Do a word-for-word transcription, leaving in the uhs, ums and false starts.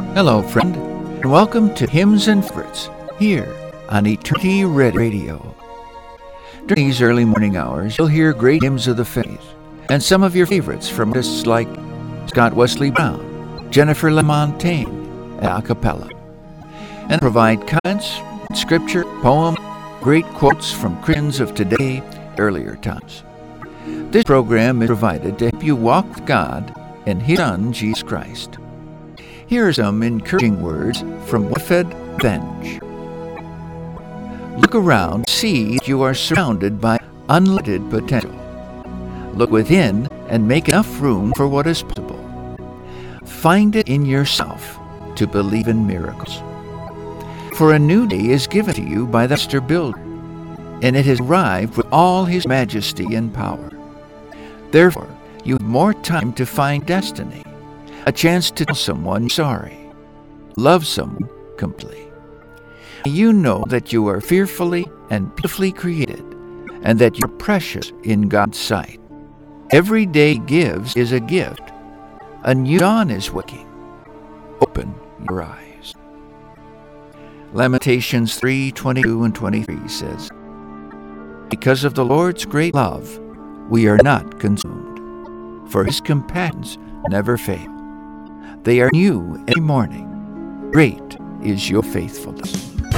Hello, friend, and welcome to Hymns and Favorites here on Eternity Radio. During these early morning hours, you'll hear great hymns of the faith and some of your favorites from artists like Scott Wesley Brown, Jennifer LaMontagne, a cappella, and provide comments, scripture, poem, great quotes from Christians of today, earlier times. This program is provided to help you walk with God and His Son, Jesus Christ. Here are some encouraging words from Wilfred Venge. Look around, see that you are surrounded by unlimited potential. Look within and make enough room for what is possible. Find it in yourself to believe in miracles. For a new day is given to you by the Master Builder, and it has arrived with all His majesty and power. Therefore, you have more time to find destiny, a chance to tell someone sorry, love someone completely. You know that you are fearfully and beautifully created, and that you are precious in God's sight. Every day gives is a gift. A new dawn is waking. Open your eyes. Lamentations three twenty-two and twenty-three says, Because of the Lord's great love, we are not consumed, for His compassions never fail. They are new every morning. Great is your faithfulness.